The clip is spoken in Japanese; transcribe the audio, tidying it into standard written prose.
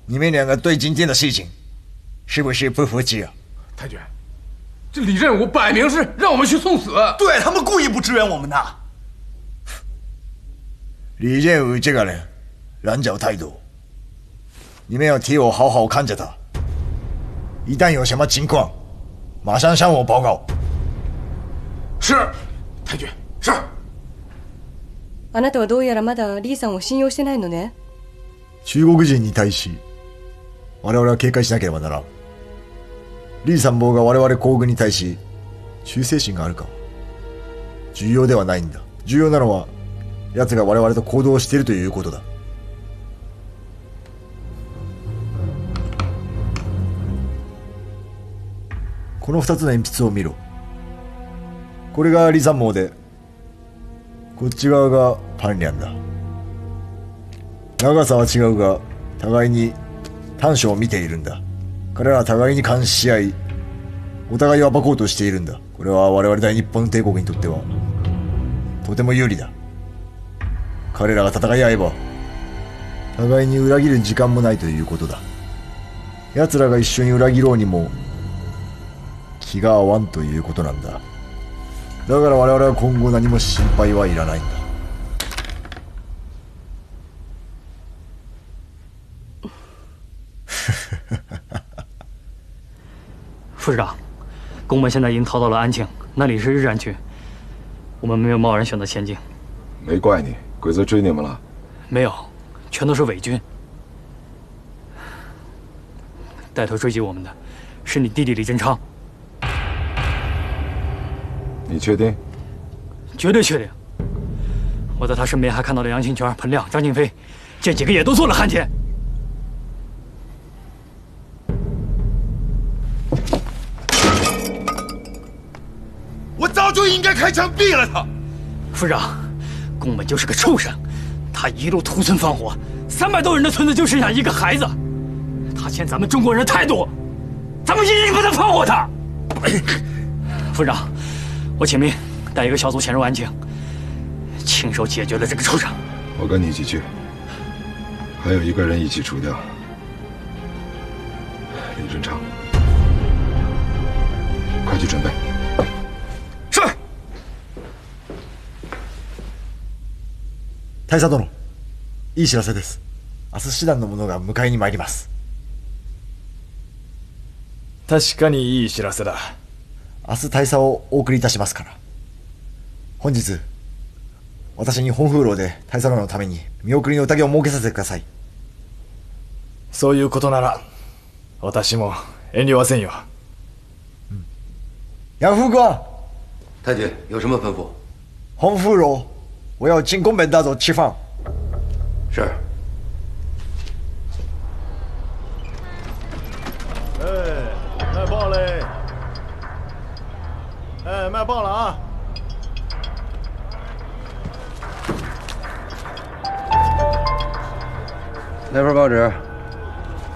你们两个对今天的事情是不是不服气啊？ 太君，这李任武摆明是让我们去送死。 对他们故意不支援我们的。 李任武这个人软脚太多，你们要替我好好看着他，一旦有什么情况，马上向我报告。 是，太君，是。 あなたはどうやらまだリーさんを信用してないのね。 中国人に対し我々は警戒しなければならん。李参謀が我々皇軍に対し忠誠心があるか重要ではないんだ。重要なのは奴が我々と行動しているということだ。この2つの鉛筆を見ろ。これが李参謀で、こっち側がパンリャンだ。長さは違うが互いに短所を見ているんだ。彼らは互いに監視し合い、お互いを暴こうとしているんだ。これは我々大日本帝国にとってはとても有利だ。彼らが戦い合えば互いに裏切る時間もないということだ。奴らが一緒に裏切ろうにも気が合わんということなんだ。だから我々は今後何も心配はいらないんだ。 副市长，宫本现在已经逃到了安庆，那里是日占区，我们没有贸然选择前进。 没怪你，鬼子追你们了？ 没有，全都是伪军。带头追击我们的是你弟弟李振昌。 你确定？ 绝对确定。我在他身边还看到了杨新全、彭亮、张庆飞，这几个也都做了汉奸。 我早就应该开枪毙了他。 副市长，宫本就是个畜生，他一路屠村放火，300多人的村子就剩下一个孩子，他欠咱们中国人的太多，咱们一定不能放过他。副市长，我请命带一个小组潜入安庆，亲手解决了这个畜生。 我跟你一起去，还有一个人一起除掉，李振昌。快去准备。 是。 大佐殿、いい知らせです。明日師団の者が迎えに参ります。 確かにいい知らせだ。 明日大佐をお送りいたしますから。本日私に本風楼で大佐殿のために見送りの宴を設けさせてください。 そういうことなら私も遠慮はせんよ。 杨副官， 太君有什么吩咐？ 红芙蓉，我要请宫本大佐吃饭。 是。 卖报嘞！卖报了啊！ 来份报纸。